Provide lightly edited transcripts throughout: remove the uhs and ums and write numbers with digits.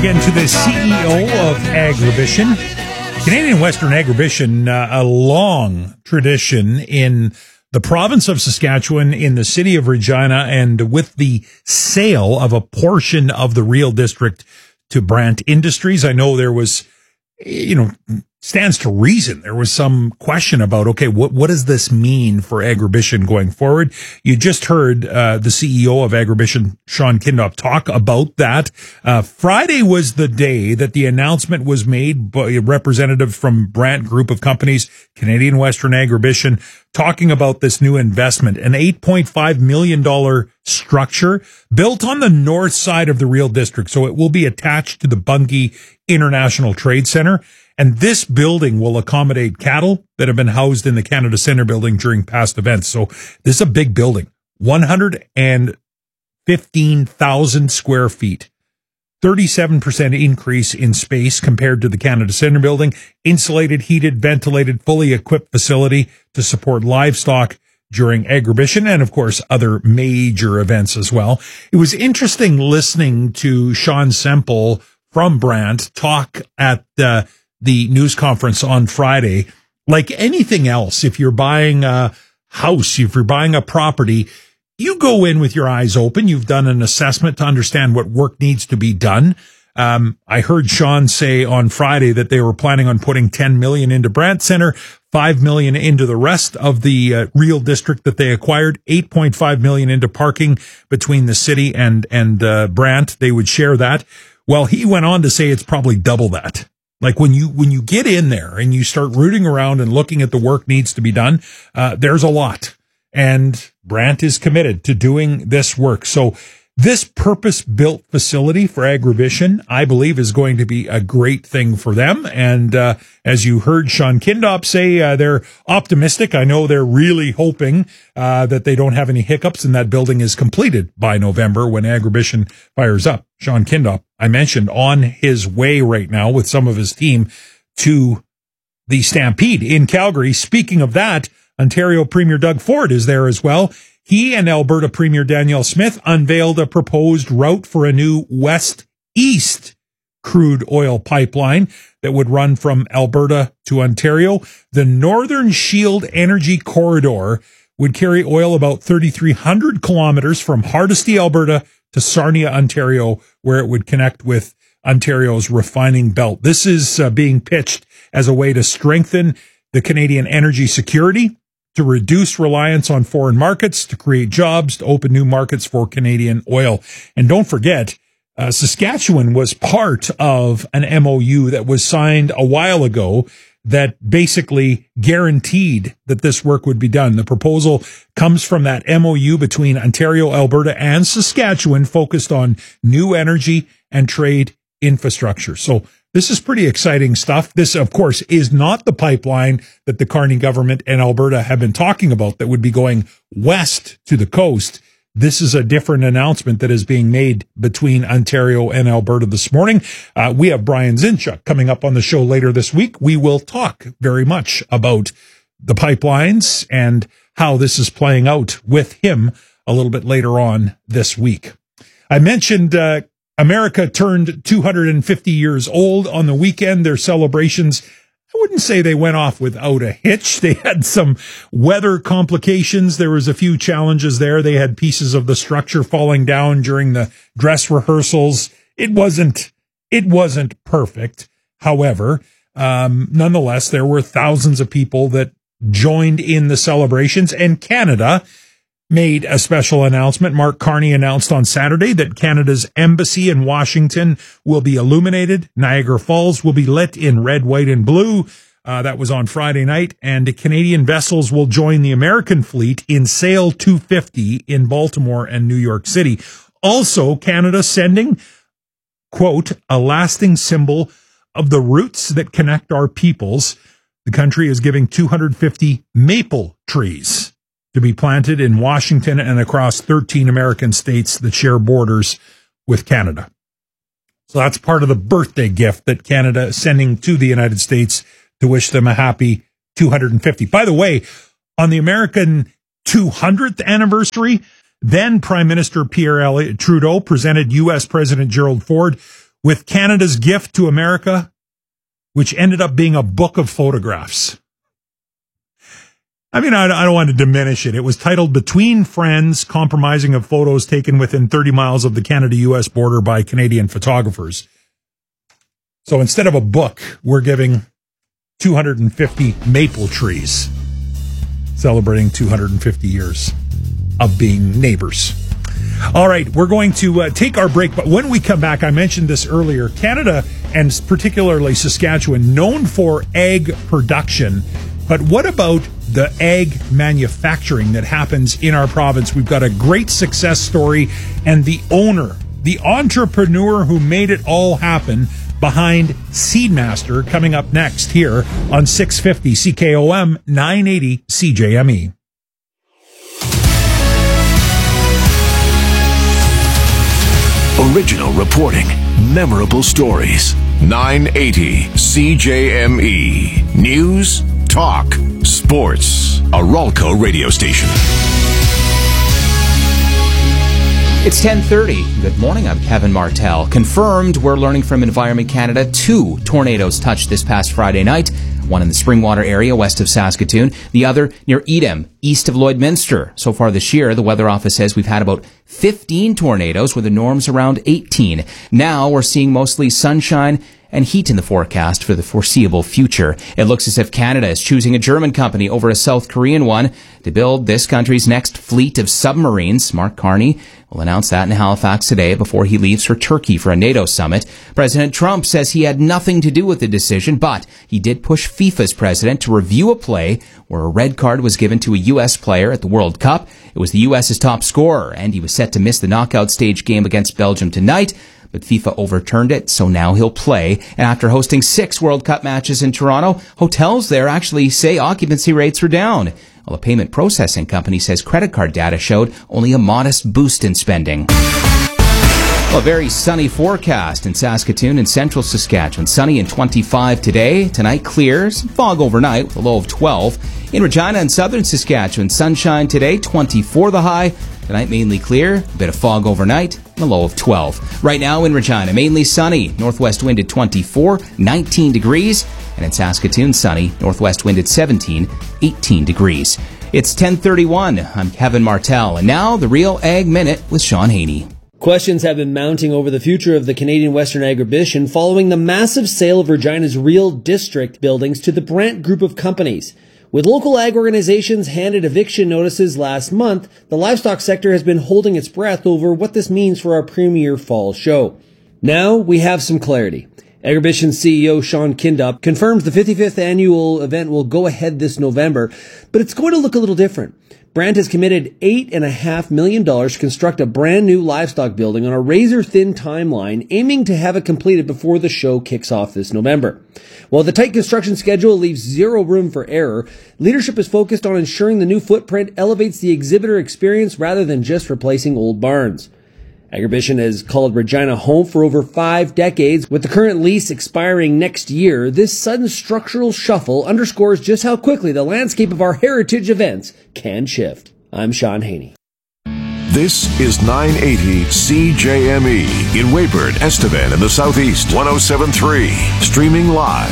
again to the CEO of Agribition. Canadian Western Agribition, a long tradition in the province of Saskatchewan, in the city of Regina, and with the sale of a portion of the Real District to Brandt Industries. I know there was, stands to reason. There was some question about, okay, what does this mean for Agribition going forward? You just heard the CEO of Agribition, Sean Kindop, talk about that. Friday was the day that the announcement was made by a representative from Brandt Group of Companies, Canadian Western Agribition, talking about this new investment, an $8.5 million structure built on the north side of the Real District. So it will be attached to the Bungie International Trade Center. And this building will accommodate cattle that have been housed in the Canada Centre building during past events. So this is a big building, 115,000 square feet, 37% increase in space compared to the Canada Centre building, insulated, heated, ventilated, fully equipped facility to support livestock during Agribition and, of course, other major events as well. It was interesting listening to Sean Semple from Brandt talk at the news conference on Friday. Like anything else, if you're buying a house, if you're buying a property, you go in with your eyes open. You've done an assessment to understand what work needs to be done. I heard Sean say on Friday that they were planning on putting $10 million into Brandt Center, $5 million into the rest of the Real District that they acquired, $8.5 million into parking between the city and Brandt. They would share that. Well, he went on to say it's probably double that. Like when you get in there and you start rooting around and looking at the work needs to be done, there's a lot. And Brandt is committed to doing this work. So this purpose-built facility for Agribition, I believe, is going to be a great thing for them. And as you heard Sean Kindop say, they're optimistic. I know they're really hoping that they don't have any hiccups and that building is completed by November when Agribition fires up. Sean Kindop, I mentioned, on his way right now with some of his team to the Stampede in Calgary. Speaking of that, Ontario Premier Doug Ford is there as well. He and Alberta Premier Danielle Smith unveiled a proposed route for a new west-east crude oil pipeline that would run from Alberta to Ontario. The Northern Shield Energy Corridor would carry oil about 3,300 kilometers from Hardisty, Alberta to Sarnia, Ontario, where it would connect with Ontario's refining belt. This is being pitched as a way to strengthen the Canadian energy security, to reduce reliance on foreign markets, to create jobs, to open new markets for Canadian oil. And don't forget, Saskatchewan was part of an MOU that was signed a while ago that basically guaranteed that this work would be done. The proposal comes from that MOU between Ontario, Alberta, and Saskatchewan, focused on new energy and trade infrastructure. So this is pretty exciting stuff. This, of course, is not the pipeline that the Carney government and Alberta have been talking about that would be going west to the coast. This is a different announcement that is being made between Ontario and Alberta this morning. We have Brian Zinchuk coming up on the show later this week. We will talk very much about the pipelines and how this is playing out with him a little bit later on this week. I mentioned America turned 250 years old on the weekend. Their celebrations, I wouldn't say they went off without a hitch. They had some weather complications. There was a few challenges there. They had pieces of the structure falling down during the dress rehearsals. It wasn't perfect. However, nonetheless, there were thousands of people that joined in the celebrations, and Canada made a special announcement. Mark Carney announced on Saturday that Canada's embassy in Washington will be illuminated. Niagara Falls will be lit in red, white, and blue. That was on Friday night. And Canadian vessels will join the American fleet in Sail 250 in Baltimore and New York City. Also, Canada sending, quote, a lasting symbol of the roots that connect our peoples. The country is giving 250 maple trees to be planted in Washington and across 13 American states that share borders with Canada. So that's part of the birthday gift that Canada is sending to the United States to wish them a happy 250. By the way, on the American 200th anniversary, then Prime Minister Pierre Elliott Trudeau presented U.S. President Gerald Ford with Canada's gift to America, which ended up being a book of photographs. I mean, I don't want to diminish it. It was titled Between Friends, Compromising of Photos Taken Within 30 Miles of the Canada-U.S. Border by Canadian Photographers. So instead of a book, we're giving 250 maple trees, celebrating 250 years of being neighbors. All right, we're going to take our break, but when we come back, I mentioned this earlier, Canada, and particularly Saskatchewan, known for egg production. But what about the egg manufacturing that happens in our province? We've got a great success story, and the owner, the entrepreneur who made it all happen behind Seedmaster, coming up next here on 650 CKOM 980 CJME. Original reporting, memorable stories. 980 CJME. News, talk, sports. A Ralco radio station. It's 10:30. Good morning, I'm Kevin Martel. Confirmed, we're learning from Environment Canada, 2 tornadoes touched this past Friday night. One in the Springwater area west of Saskatoon, the other near Edam, east of Lloydminster. So far this year, the Weather Office says we've had about 15 tornadoes with the norms around 18. Now we're seeing mostly sunshine and heat in the forecast for the foreseeable future. It looks as if Canada is choosing a German company over a South Korean one to build this country's next fleet of submarines. Mark Carney will announce that in Halifax today before he leaves for Turkey for a NATO summit. President Trump says he had nothing to do with the decision, but he did push FIFA's president to review a play where a red card was given to a U.S. player at the World Cup. It was the U.S.'s top scorer, and he was set to miss the knockout stage game against Belgium tonight. But FIFA overturned it, so now he'll play. And after hosting 6 World Cup matches in Toronto, hotels there actually say occupancy rates are down. While a payment processing company says credit card data showed only a modest boost in spending. A very sunny forecast in Saskatoon and central Saskatchewan. Sunny and 25 today. Tonight clears. Fog overnight with a low of 12. In Regina and southern Saskatchewan, sunshine today, 24 the high. Tonight mainly clear. A bit of fog overnight. A low of 12. Right now in Regina, mainly sunny. Northwest wind at 24, 19 degrees. And in Saskatoon, sunny. Northwest wind at 17, 18 degrees. It's 10:31. I'm Kevin Martel. And now the Real Ag Minute with Sean Haney. Questions have been mounting over the future of the Canadian Western Agribition following the massive sale of Regina's Real District buildings to the Brandt Group of companies. With local ag organizations handed eviction notices last month, the livestock sector has been holding its breath over what this means for our premier fall show. Now we have some clarity. Agribition CEO Sean Kindup confirms the 55th annual event will go ahead this November, but it's going to look a little different. Brandt has committed $8.5 million to construct a brand new livestock building on a razor-thin timeline, aiming to have it completed before the show kicks off this November. While the tight construction schedule leaves zero room for error, leadership is focused on ensuring the new footprint elevates the exhibitor experience rather than just replacing old barns. Agribition has called Regina home for over 5 decades. With the current lease expiring next year, this sudden structural shuffle underscores just how quickly the landscape of our heritage events can shift. I'm Sean Haney. This is 980 CJME in Weyburn, Estevan in the Southeast. 107.3. Streaming live.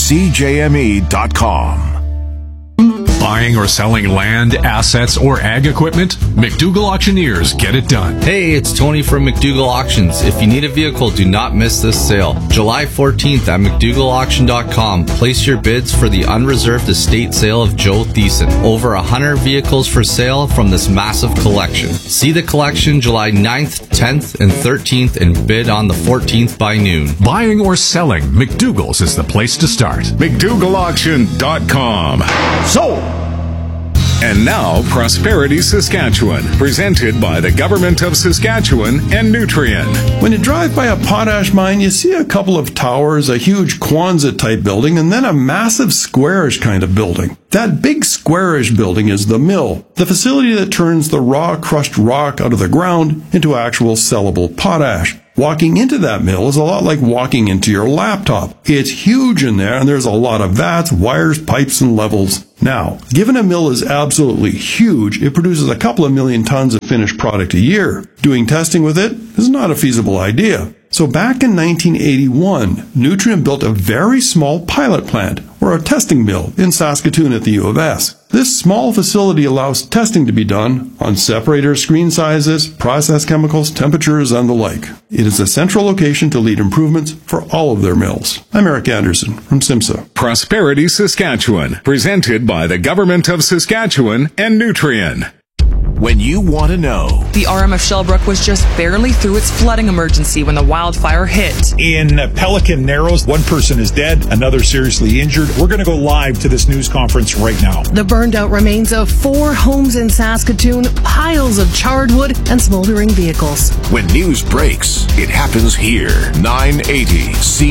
CJME.com. Buying or selling land, assets, or ag equipment? McDougall Auctioneers get it done. Hey, it's Tony from McDougall Auctions. If you need a vehicle, do not miss this sale. July 14th at McDougallAuction.com. Place your bids for the unreserved estate sale of Joe Thiessen. Over 100 vehicles for sale from this massive collection. See the collection July 9th, 10th, and 13th and bid on the 14th by noon. Buying or selling, McDougall's is the place to start. McDougallAuction.com. Sold! And now, Prosperity Saskatchewan, presented by the Government of Saskatchewan and Nutrien. When you drive by a potash mine, you see a couple of towers, a huge Kwanzaa-type building, and then a massive squarish kind of building. That big squarish building is the mill, the facility that turns the raw crushed rock out of the ground into actual sellable potash. Walking into that mill is a lot like walking into your laptop. It's huge in there, and there's a lot of vats, wires, pipes, and levels. Now, given a mill is absolutely huge, it produces a couple of million tons of finished product a year. Doing testing with it is not a feasible idea. So back in 1981, Nutrien built a very small pilot plant, or a testing mill, in Saskatoon at the U of S. This small facility allows testing to be done on separator screen sizes, process chemicals, temperatures, and the like. It is a central location to lead improvements for all of their mills. I'm Eric Anderson from SIMSA. Prosperity Saskatchewan, presented by the Government of Saskatchewan and Nutrien. When you want to know. The RMF Shellbrook was just barely through its flooding emergency when the wildfire hit. In Pelican Narrows, one person is dead, another seriously injured. We're going to go live to this news conference right now. The burned out remains of 4 homes in Saskatoon, piles of charred wood, and smoldering vehicles. When news breaks, it happens here. 980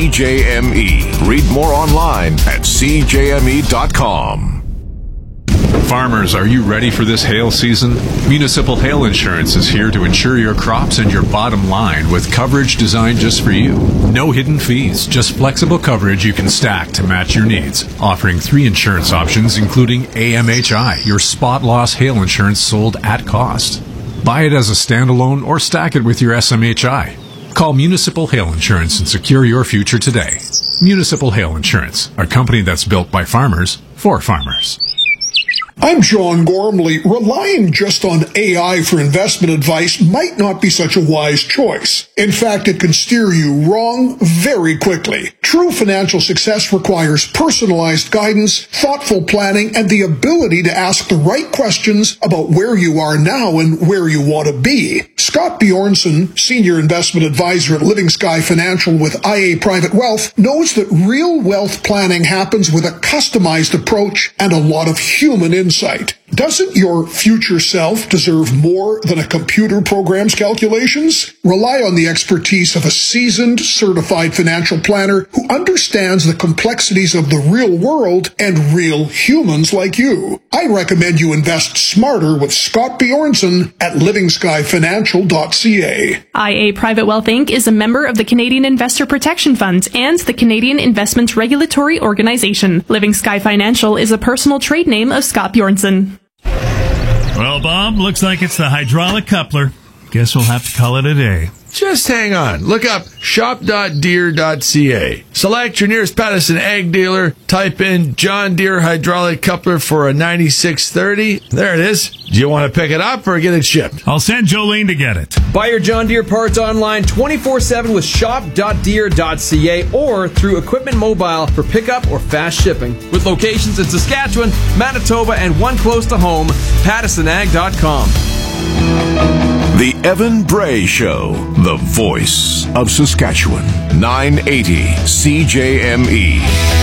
CJME. Read more online at CJME.com. Farmers, are you ready for this hail season? Municipal Hail Insurance is here to insure your crops and your bottom line with coverage designed just for you. No hidden fees, just flexible coverage you can stack to match your needs. Offering 3 insurance options, including AMHI, your spot loss hail insurance sold at cost. Buy it as a standalone or stack it with your SMHI. Call Municipal Hail Insurance and secure your future today. Municipal Hail Insurance, a company that's built by farmers for farmers. I'm John Gormley. Relying just on AI for investment advice might not be such a wise choice. In fact, it can steer you wrong very quickly. True financial success requires personalized guidance, thoughtful planning, and the ability to ask the right questions about where you are now and where you want to be. Scott Bjornson, Senior Investment Advisor at Living Sky Financial with IA Private Wealth, knows that real wealth planning happens with a customized approach and a lot of human insight. Doesn't your future self deserve more than a computer program's calculations? Rely on the expertise of a seasoned, certified financial planner who understands the complexities of the real world and real humans like you. I recommend you invest smarter with Scott Bjornson at livingskyfinancial.ca. IA Private Wealth Inc. is a member of the Canadian Investor Protection Fund and the Canadian Investment Regulatory Organization. Living Sky Financial is a personal trade name of Scott Bjornson. Well, Bob, looks like it's the hydraulic coupler. Guess we'll have to call it a day. Just hang on. Look up shop.deere.ca. Select your nearest Patterson Ag dealer. Type in John Deere hydraulic coupler for a 9630. There it is. Do you want to pick it up or get it shipped? I'll send Jolene to get it. Buy your John Deere parts online 24/7 with shop.deere.ca or through Equipment Mobile for pickup or fast shipping. With locations in Saskatchewan, Manitoba, and one close to home, PattersonAg.com. The Evan Bray Show, the voice of Saskatchewan. 980 CJME.